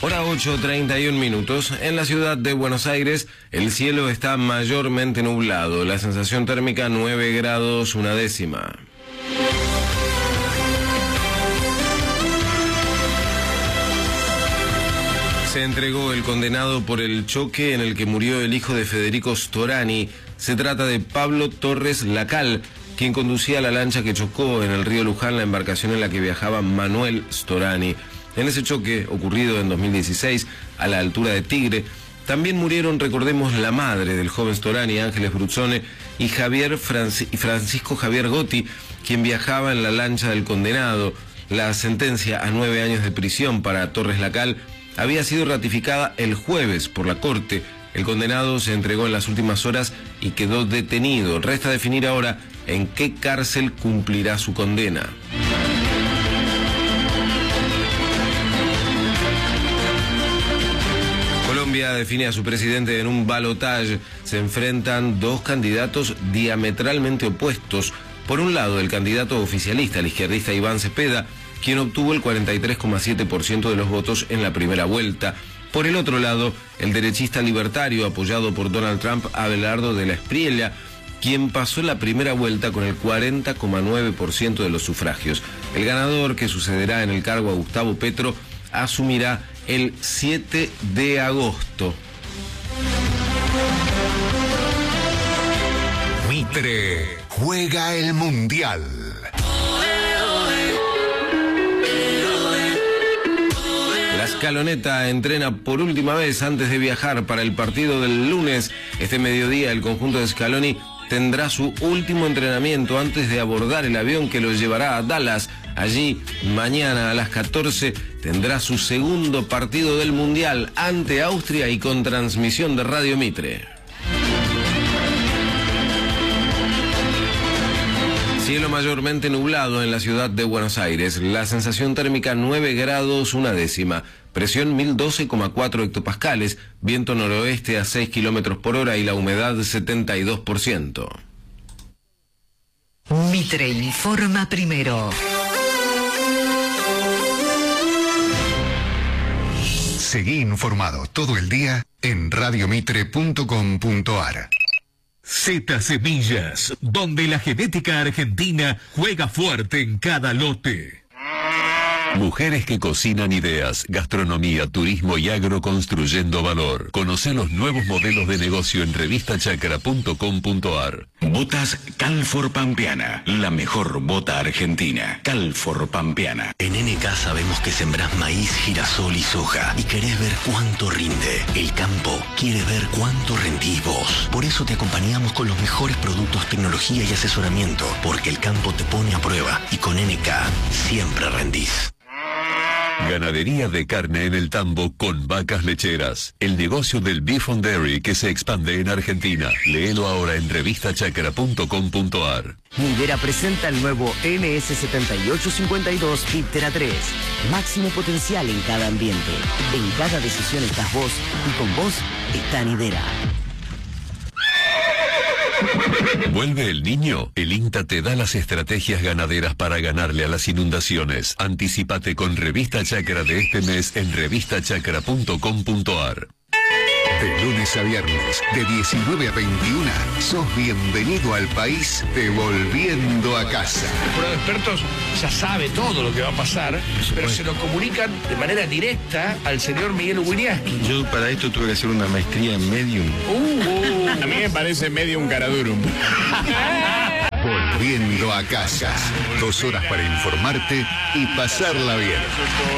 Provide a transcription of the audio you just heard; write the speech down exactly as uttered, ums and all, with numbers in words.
Hora ocho, treinta y un minutos. En la ciudad de Buenos Aires, el cielo está mayormente nublado. La sensación térmica nueve grados una décima. Se entregó el condenado por el choque en el que murió el hijo de Federico Storani. Se trata de Pablo Torres Lacal, quien conducía la lancha que chocó en el río Luján la embarcación en la que viajaba Manuel Storani. En ese choque, ocurrido en dos mil dieciséis, a la altura de Tigre, también murieron, recordemos, la madre del joven Storani, Ángeles Bruzzone, y Javier Franci- Francisco Javier Gotti, quien viajaba en la lancha del condenado. La sentencia a nueve años de prisión para Torres Lacal había sido ratificada el jueves por la Corte. El condenado se entregó en las últimas horas y quedó detenido. Resta definir ahora en qué cárcel cumplirá su condena. Colombia define a su presidente en un balotaje. Se enfrentan dos candidatos diametralmente opuestos. Por un lado, el candidato oficialista, el izquierdista Iván Cepeda, quien obtuvo el cuarenta y tres coma siete por ciento de los votos en la primera vuelta. Por el otro lado, el derechista libertario, apoyado por Donald Trump, Abelardo de la Espriella, quien pasó la primera vuelta con el cuarenta coma nueve por ciento de los sufragios. El ganador, que sucederá en el cargo a Gustavo Petro, asumirá el siete de agosto. Mitre juega el Mundial. La Scaloneta entrena por última vez antes de viajar para el partido del lunes. Este mediodía el conjunto de Scaloni tendrá su último entrenamiento antes de abordar el avión que lo llevará a Dallas. Allí, mañana a las catorce, tendrá su segundo partido del Mundial ante Austria y con transmisión de Radio Mitre. Cielo mayormente nublado en la ciudad de Buenos Aires. La sensación térmica nueve grados una décima. Presión mil doce coma cuatro hectopascales. Viento noroeste a seis kilómetros por hora y la humedad setenta y dos por ciento. Mitre informa primero. Seguí informado todo el día en radio mitre punto com punto ar. Z Semillas, donde la genética argentina juega fuerte en cada lote. Mujeres que cocinan ideas, gastronomía, turismo y agro construyendo valor. Conoce los nuevos modelos de negocio en revista chacra punto com punto ar. Botas Calfor Pampeana, la mejor bota argentina. Calfor Pampeana. En N K sabemos que sembrás maíz, girasol y soja y querés ver cuánto rinde. El campo quiere ver cuánto rendís vos. Por eso te acompañamos con los mejores productos, tecnología y asesoramiento, porque el campo te pone a prueba y con N K siempre rendís. Ganadería de carne en el tambo con vacas lecheras. El negocio del Beef on Dairy que se expande en Argentina. Léelo ahora en revista chacra punto com punto ar. Nidera presenta el nuevo M S setenta y ocho cincuenta y dos Viptera tres. Máximo potencial en cada ambiente. En cada decisión estás vos y con vos está Nidera. ¿Vuelve el niño? El INTA te da las estrategias ganaderas para ganarle a las inundaciones. Anticípate con Revista Chacra de este mes en revista chacra punto com punto ar. De lunes a viernes, de diecinueve a veintiuna, sos bienvenido al país de Volviendo a Casa. Los expertos ya sabe todo lo que va a pasar, pero se lo comunican de manera directa al señor Miguel Winiarski. Yo para esto tuve que hacer una maestría en Medium. Uh, uh. A mí me parece Medium Caradurum. Volviendo a Casa. Dos horas para informarte y pasarla bien.